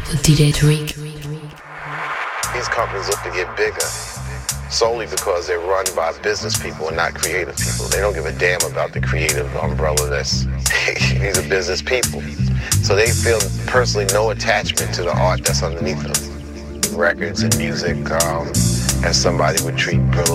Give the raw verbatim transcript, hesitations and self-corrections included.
D J Tariq. These companies look to get bigger solely because they're run by business people and not creative people. They don't give a damn about the creative umbrella. That's these are business people. So they feel personally no attachment to the art that's underneath them. Records and music, um, as somebody would treat Brillo